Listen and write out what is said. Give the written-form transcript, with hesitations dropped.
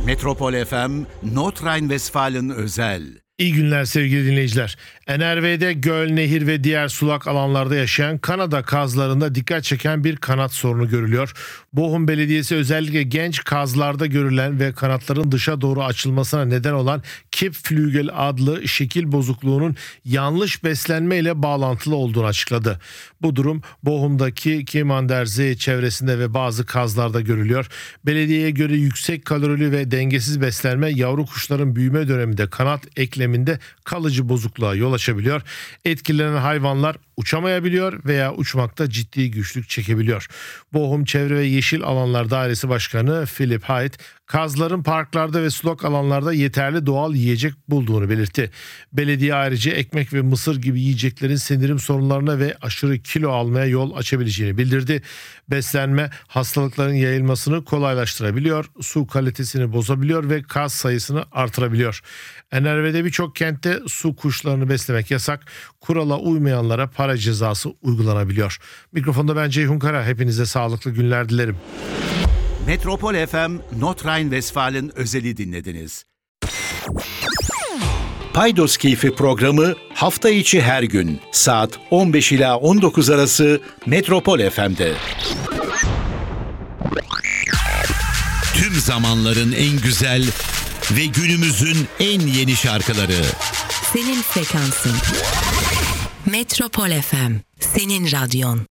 Metropol FM, Nordrhein-Westfalen özel. İyi günler sevgili dinleyiciler. NRV'de göl, nehir ve diğer sulak alanlarda yaşayan Kanada kazlarında dikkat çeken bir kanat sorunu görülüyor. Bochum Belediyesi özellikle genç kazlarda görülen ve kanatların dışa doğru açılmasına neden olan Kippflügel adlı şekil bozukluğunun yanlış beslenme ile bağlantılı olduğunu açıkladı. Bu durum Bochum'daki Kimanderzee çevresinde ve bazı kazlarda görülüyor. Belediyeye göre yüksek kalorili ve dengesiz beslenme yavru kuşların büyüme döneminde kanat ekleminde kalıcı bozukluğa yol açabiliyor. Etkilenen hayvanlar uçamayabiliyor veya uçmakta ciddi güçlük çekebiliyor. Bochum Çevre ve Yeşil Alanlar Dairesi Başkanı Philipp Heid, kazların parklarda ve sulak alanlarda yeterli doğal yiyecek bulduğunu belirtti. Belediye ayrıca ekmek ve mısır gibi yiyeceklerin sindirim sorunlarına ve aşırı kilo almaya yol açabileceğini bildirdi. Beslenme hastalıkların yayılmasını kolaylaştırabiliyor, su kalitesini bozabiliyor ve kaz sayısını artırabiliyor. NRV'de birçok kentte su kuşlarını beslemek yasak. Kurala uymayanlara para cezası uygulanabiliyor. Mikrofonda ben Ceyhun Kara. Hepinize sağlıklı günler dilerim. Metropol FM, Nordrhein-Westfalen özeli dinlediniz. Paydos Keyfi programı hafta içi her gün saat 15 ila 19 arası Metropol FM'de. Tüm zamanların en güzel ve günümüzün en yeni şarkıları. Senin frekansın. Metropol FM, senin radyon.